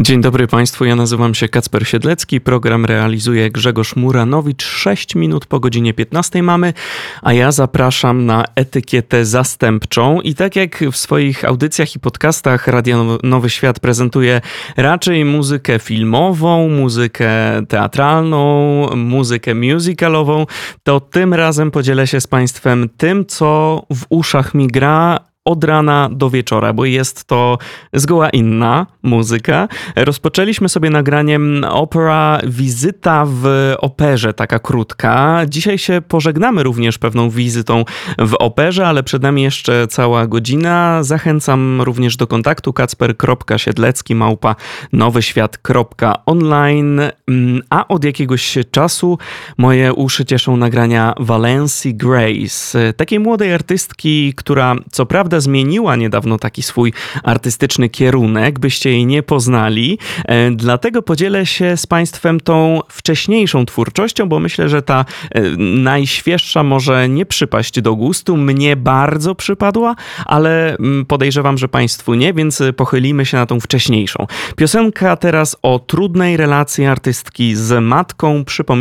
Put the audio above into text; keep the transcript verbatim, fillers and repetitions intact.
Dzień dobry Państwu, ja nazywam się Kacper Siedlecki, program realizuje Grzegorz Muranowicz, sześć minut po godzinie piętnastej mamy, a ja zapraszam na etykietę zastępczą i tak jak w swoich audycjach i podcastach Radio Nowy Świat prezentuje raczej muzykę filmową, muzykę teatralną, muzykę musicalową, to tym razem podzielę się z Państwem tym, co w uszach mi gra od rana do wieczora, bo jest to zgoła inna muzyka. Rozpoczęliśmy sobie nagraniem opera Wizyta w operze, taka krótka. Dzisiaj się pożegnamy również pewną wizytą w operze, ale przed nami jeszcze cała godzina. Zachęcam również do kontaktu kacper kropka siedlecki małpa nowyświat kropka online, a od jakiegoś czasu moje uszy cieszą nagrania Valency Grace, takiej młodej artystki, która co prawda zmieniła niedawno taki swój artystyczny kierunek, byście jej nie poznali. E, dlatego podzielę się z Państwem tą wcześniejszą twórczością, bo myślę, że ta e, najświeższa może nie przypaść do gustu. Mnie bardzo przypadła, ale podejrzewam, że Państwu nie, więc pochylimy się na tą wcześniejszą. Piosenka teraz o trudnej relacji artystki z matką. Przypomnę